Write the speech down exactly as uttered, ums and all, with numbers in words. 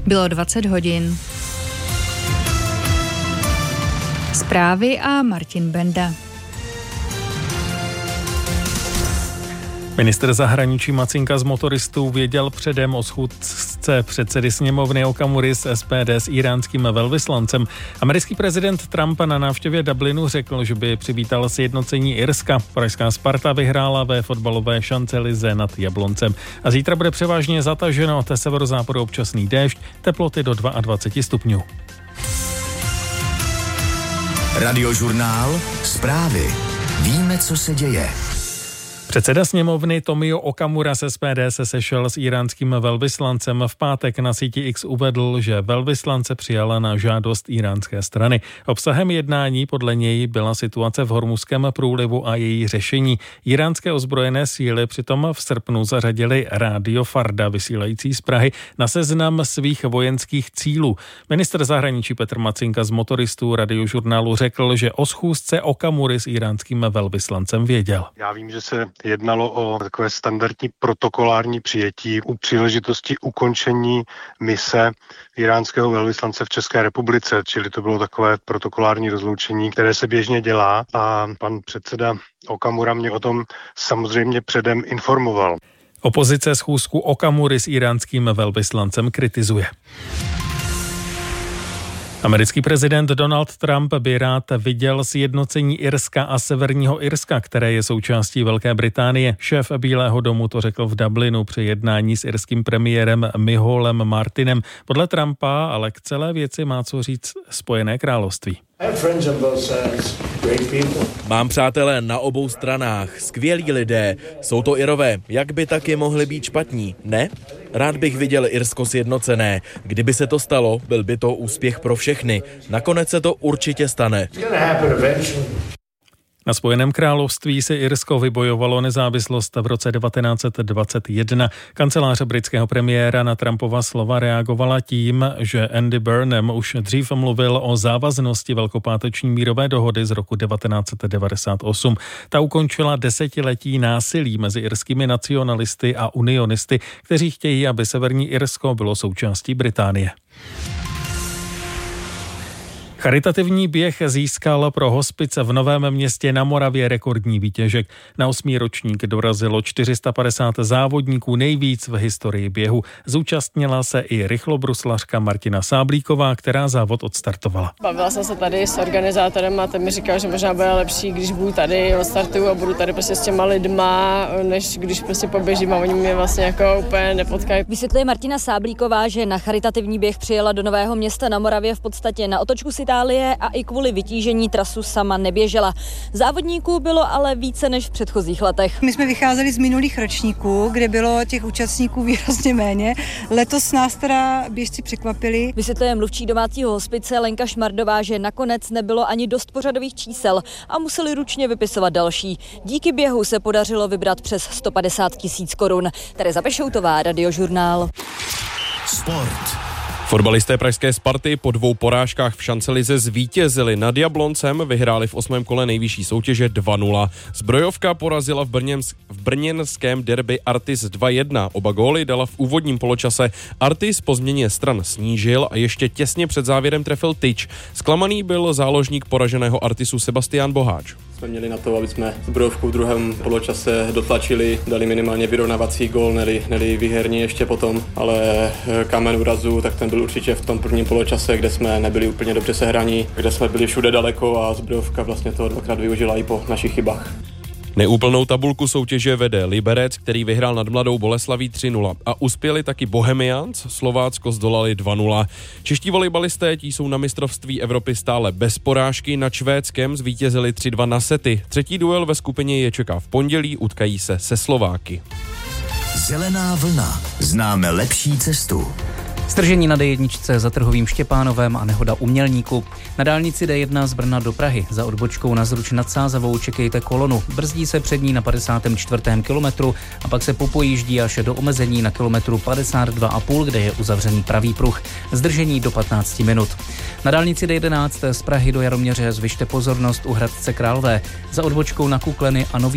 Bylo dvacet hodin. Zprávy a Martin Benda. Ministr zahraničí Macinka z motoristů věděl předem o schůzce předsedy sněmovny Okamury z S P D s íránským velvyslancem. Americký prezident Trump na návštěvě Dublinu řekl, že by přivítal sjednocení Irska. Pražská Sparta vyhrála ve fotbalové šancelize nad Jabloncem. A zítra bude převážně zataženo, od severozápadu občasný déšť, teploty do dvacet dva stupňů. Radiožurnál, zprávy. Víme, co se děje. Předseda sněmovny Tomio Okamura z S P D se sešel s íránským velvyslancem. V pátek na síti X uvedl, že velvyslance přijala na žádost íránské strany. Obsahem jednání podle něj byla situace v Hormuzském průlivu a její řešení. Íránské ozbrojené síly přitom v srpnu zařadili rádio Farda, vysílající z Prahy, na seznam svých vojenských cílů. Ministr zahraničí Petr Macinka z motoristů Radiožurnálu řekl, že o schůzce Okamury s íránským velvyslancem věděl. Já vím, že se jednalo o takové standardní protokolární přijetí u příležitosti ukončení mise iránského velvyslance v České republice, čili to bylo takové protokolární rozloučení, které se běžně dělá a pan předseda Okamura mě o tom samozřejmě předem informoval. Opozice schůzku Okamury s íránským velvyslancem kritizuje. Americký prezident Donald Trump by rád viděl sjednocení Irska a Severního Irska, které je součástí Velké Británie. Šéf Bílého domu to řekl v Dublinu při jednání s irským premiérem Michaelem Martinem. Podle Trumpa ale k celé věci má co říct Spojené království. Mám přátelé na obou stranách, skvělí lidé, jsou to Irové, jak by taky mohli být špatní, ne? Rád bych viděl Irsko sjednocené, kdyby se to stalo, byl by to úspěch pro všechny, nakonec se to určitě stane. Na Spojeném království si Irsko vybojovalo nezávislost v roce devatenáct set dvacet jedna. Kancelář britského premiéra na Trumpova slova reagovala tím, že Andy Burnham už dřív mluvil o závaznosti velkopáteční mírové dohody z roku devatenáct set devadesát osm. Ta ukončila desetiletí násilí mezi irskými nacionalisty a unionisty, kteří chtějí, aby Severní Irsko bylo součástí Británie. Charitativní běh získal pro hospice v Novém Městě na Moravě rekordní výtěžek. Na osmý ročník dorazilo čtyři sta padesát závodníků, nejvíc v historii běhu. Zúčastnila se i rychlobruslařka Martina Sáblíková, která závod odstartovala. Bavila jsem se tady s organizátorem a ten mi říkal, že možná bude lepší, když budu tady, odstartuju a budu tady prostě s těma lidma, než když prostě poběžím a oni mě vlastně jako úplně nepotkají. Vysvětluje Martina Sáblíková, že na charitativní běh přijela do Nového Města na Moravě v podstatě na otočku si Itálie a i kvůli vytížení trasu sama neběžela. Závodníků bylo ale více než v předchozích letech. My jsme vycházeli z minulých ročníků, kde bylo těch účastníků výrazně méně. Letos nás teda běžci překvapili. Vysvětluje mluvčí domácího hospice Lenka Šmardová, že nakonec nebylo ani dost pořadových čísel a museli ručně vypisovat další. Díky běhu se podařilo vybrat přes sto padesát tisíc korun. Tereza Pešoutová, Radiožurnál. Sport. Fotbalisté pražské Sparty po dvou porážkách v šancelize zvítězili nad Jabloncem, vyhráli v osmém kole nejvyšší soutěže dva nula. Zbrojovka porazila v, Brněn, v brněnském derby Artis dva jedna. Oba góly dala v úvodním poločase. Artis po změně stran snížil a ještě těsně před závěrem trefil tyč. Zklamaný byl záložník poraženého Artisu Sebastián Boháč. Jsme měli na to, aby jsme Zbrojovku v druhém poločase dotlačili, dali minimálně vyrovnávací gól, neli, neli výherní ještě potom, ale kámen úrazu, tak ten byl určitě v tom prvním poločase, kde jsme nebyli úplně dobře sehraní, kde jsme byli všude daleko a Zbrojovka vlastně toho dvakrát využila i po našich chybách. Neúplnou tabulku soutěže vede Liberec, který vyhrál nad Mladou Boleslaví tři nula a uspěli taky Bohemians, Slovácko zdolali dva nula. Čeští volejbalisté tí jsou na mistrovství Evropy stále bez porážky, nad Švédskem zvítězili tři dva na sety. Třetí duel ve skupině je čeká v pondělí, utkají se se Slováky. Zelená vlna. Známe lepší cestu. Stržení na D jedna za Trhovým Štěpánovem a nehoda u Mělníku. Na dálnici D jedna z Brna do Prahy za odbočkou na Zruč nad Sázavou čekejte kolonu. Brzdí se před ní na padesátém čtvrtém kilometru a pak se popojíždí až do omezení na kilometru padesát dva a půl, kde je uzavřený pravý pruh. Zdržení do patnáct minut. Na dálnici D jedenáct z Prahy do Jaroměře zvyšte pozornost u Hradce Králové za odbočkou na Kukleny a Nový